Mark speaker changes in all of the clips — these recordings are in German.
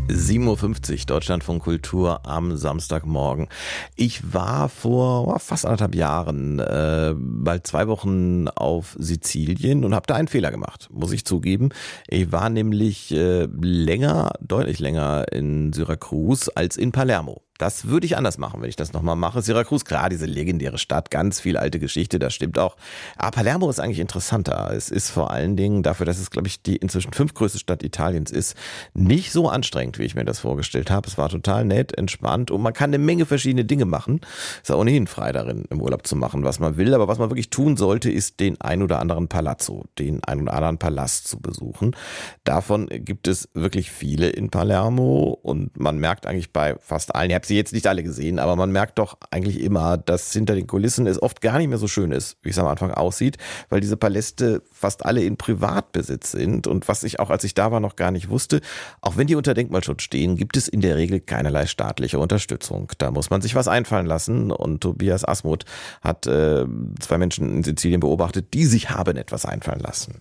Speaker 1: 7:50 Uhr, Deutschlandfunk Kultur am Samstagmorgen. Ich war vor fast 1,5 Jahren, bald 2 Wochen auf Sizilien und habe da einen Fehler gemacht, muss ich zugeben. Ich war nämlich deutlich länger in Syrakus als in Palermo. Das würde ich anders machen, wenn ich das nochmal mache. Syrakus, klar, diese legendäre Stadt, ganz viel alte Geschichte, das stimmt auch. Aber Palermo ist eigentlich interessanter. Es ist vor allen Dingen dafür, dass es, glaube ich, die inzwischen 5. größte Stadt Italiens ist, nicht so anstrengend, wie ich mir das vorgestellt habe. Es war total nett, entspannt und man kann eine Menge verschiedene Dinge machen. Ist ja ohnehin frei darin, im Urlaub zu machen, was man will. Aber was man wirklich tun sollte, ist den ein oder anderen Palazzo, den ein oder anderen Palast zu besuchen. Davon gibt es wirklich viele in Palermo und man merkt eigentlich bei fast allen, ich habe sie jetzt nicht alle gesehen, aber man merkt doch eigentlich immer, dass hinter den Kulissen es oft gar nicht mehr so schön ist, wie es am Anfang aussieht, weil diese Paläste fast alle in Privatbesitz sind und was ich auch, als ich da war, noch gar nicht wusste, auch wenn die unter Denkmalschutz stehen, gibt es in der Regel keinerlei staatliche Unterstützung. Da muss man sich was einfallen lassen und Tobias Asmuth hat 2 Menschen in Sizilien beobachtet, die sich haben etwas einfallen lassen.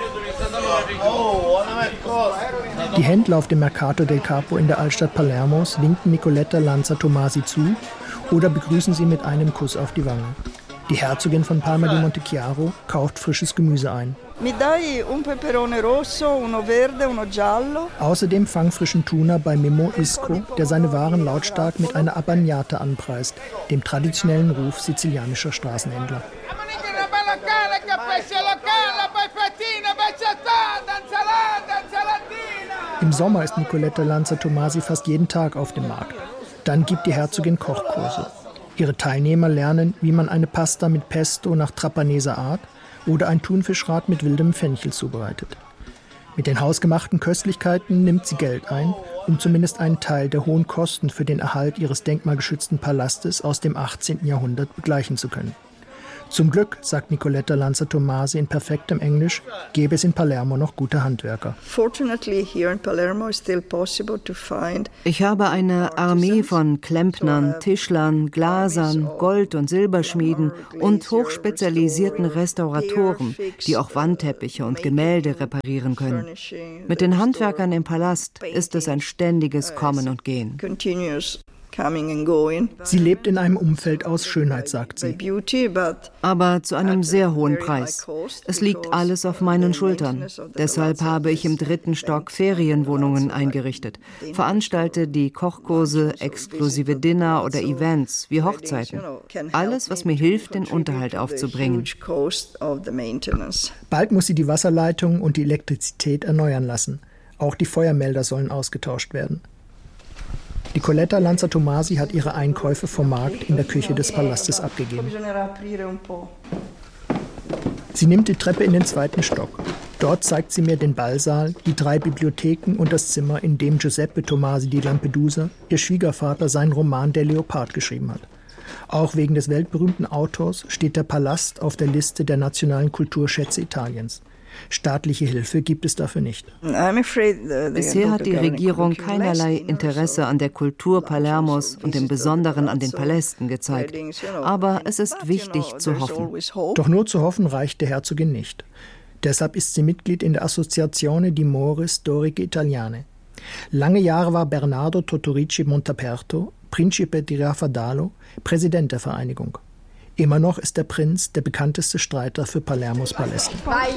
Speaker 2: Die Händler auf dem Mercato del Capo in der Altstadt Palermos winken Nicoletta Lanza Tomasi zu oder begrüßen sie mit einem Kuss auf die Wange. Die Herzogin von Palma di Montechiaro kauft frisches Gemüse ein.
Speaker 3: Mi dai un peperone rosso, uno verde, uno giallo.
Speaker 2: Außerdem fangfrischen Tuna bei Mimmo Isco, der seine Waren lautstark mit einer Abagnata anpreist, dem traditionellen Ruf sizilianischer Straßenhändler. Im Sommer ist Nicoletta Lanza Tomasi fast jeden Tag auf dem Markt. Dann gibt die Herzogin Kochkurse. Ihre Teilnehmer lernen, wie man eine Pasta mit Pesto nach Trapaneser Art oder ein Thunfischrad mit wildem Fenchel zubereitet. Mit den hausgemachten Köstlichkeiten nimmt sie Geld ein, um zumindest einen Teil der hohen Kosten für den Erhalt ihres denkmalgeschützten Palastes aus dem 18. Jahrhundert begleichen zu können. Zum Glück, sagt Nicoletta Lanza Tomasi in perfektem Englisch, gäbe es in Palermo noch gute Handwerker.
Speaker 4: Ich habe eine Armee von Klempnern, Tischlern, Glasern, Gold- und Silberschmieden und hochspezialisierten Restauratoren, die auch Wandteppiche und Gemälde reparieren können. Mit den Handwerkern im Palast ist es ein ständiges Kommen und Gehen.
Speaker 2: Sie lebt in einem Umfeld aus Schönheit, sagt sie.
Speaker 4: Aber zu einem sehr hohen Preis. Es liegt alles auf meinen Schultern. Deshalb habe ich im 3. Stock Ferienwohnungen eingerichtet, veranstalte die Kochkurse, exklusive Dinner oder Events wie Hochzeiten. Alles, was mir hilft, den Unterhalt aufzubringen.
Speaker 2: Bald muss sie die Wasserleitung und die Elektrizität erneuern lassen. Auch die Feuermelder sollen ausgetauscht werden. Nicoletta Lanza Tomasi hat ihre Einkäufe vom Markt in der Küche des Palastes abgegeben. Sie nimmt die Treppe in den 2. Stock. Dort zeigt sie mir den Ballsaal, die 3 Bibliotheken und das Zimmer, in dem Giuseppe Tomasi di Lampedusa, ihr Schwiegervater, seinen Roman Der Leopard geschrieben hat. Auch wegen des weltberühmten Autors steht der Palast auf der Liste der nationalen Kulturschätze Italiens. Staatliche Hilfe gibt es dafür nicht.
Speaker 4: Bisher hat die Regierung keinerlei Interesse an der Kultur Palermos und im Besonderen an den Palästen gezeigt. Aber es ist wichtig zu hoffen.
Speaker 2: Doch nur zu hoffen reicht der Herzogin nicht. Deshalb ist sie Mitglied in der Associazione di More Storiche Italiane. Lange Jahre war Bernardo Tortorici Montaperto, Principe di Raffadalo, Präsident der Vereinigung. Immer noch ist der Prinz der bekannteste Streiter für Palermos Paläste.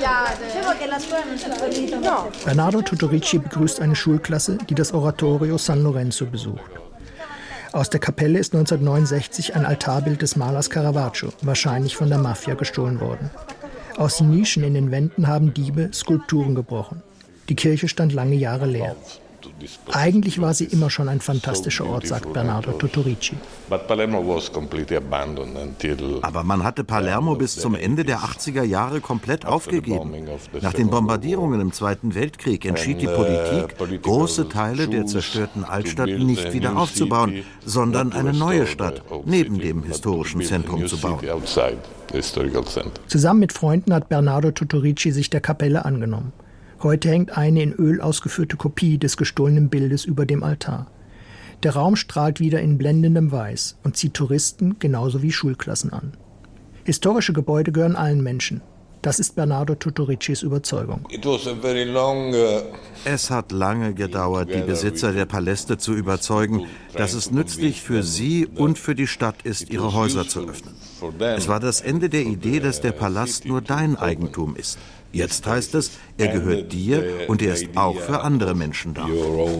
Speaker 2: Bernardo Tortorici begrüßt eine Schulklasse, die das Oratorio San Lorenzo besucht. Aus der Kapelle ist 1969 ein Altarbild des Malers Caravaggio, wahrscheinlich von der Mafia, gestohlen worden. Aus den Nischen in den Wänden haben Diebe Skulpturen gebrochen. Die Kirche stand lange Jahre leer. Eigentlich war sie immer schon ein fantastischer Ort, sagt Bernardo Tortorici.
Speaker 5: Aber man hatte Palermo bis zum Ende der 80er Jahre komplett aufgegeben. Nach den Bombardierungen im Zweiten Weltkrieg entschied die Politik, große Teile der zerstörten Altstadt nicht wieder aufzubauen, sondern eine neue Stadt neben dem historischen Zentrum zu bauen.
Speaker 2: Zusammen mit Freunden hat Bernardo Tortorici sich der Kapelle angenommen. Heute hängt eine in Öl ausgeführte Kopie des gestohlenen Bildes über dem Altar. Der Raum strahlt wieder in blendendem Weiß und zieht Touristen genauso wie Schulklassen an. Historische Gebäude gehören allen Menschen. Das ist Bernardo Tuttoricis Überzeugung.
Speaker 5: Es hat lange gedauert, die Besitzer der Paläste zu überzeugen, dass es nützlich für sie und für die Stadt ist, ihre Häuser zu öffnen. Es war das Ende der Idee, dass der Palast nur dein Eigentum ist. Jetzt heißt es, er gehört dir und er ist auch für andere Menschen da.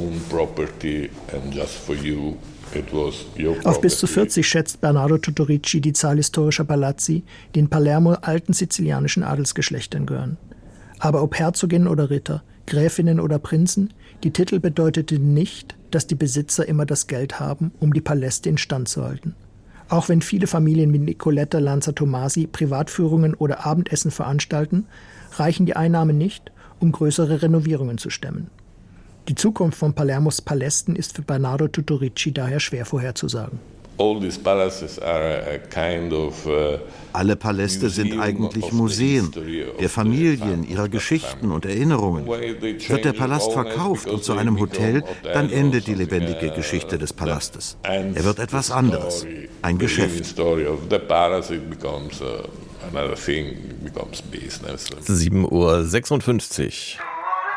Speaker 2: Auf bis zu 40 schätzt Bernardo Tuttorici die Zahl historischer Palazzi, die in Palermo alten sizilianischen Adelsgeschlechtern gehören. Aber ob Herzoginnen oder Ritter, Gräfinnen oder Prinzen, die Titel bedeuteten nicht, dass die Besitzer immer das Geld haben, um die Paläste instand zu halten. Auch wenn viele Familien wie Nicoletta Lanza Tomasi Privatführungen oder Abendessen veranstalten, reichen die Einnahmen nicht, um größere Renovierungen zu stemmen. Die Zukunft von Palermos Palästen ist für Bernardo Tuttorici daher schwer vorherzusagen.
Speaker 5: Alle Paläste sind eigentlich Museen der Familien, ihrer Geschichten und Erinnerungen. Wird der Palast verkauft und zu einem Hotel, dann endet die lebendige Geschichte des Palastes. Er wird etwas anderes, ein Geschäft.
Speaker 1: 7:56 Uhr.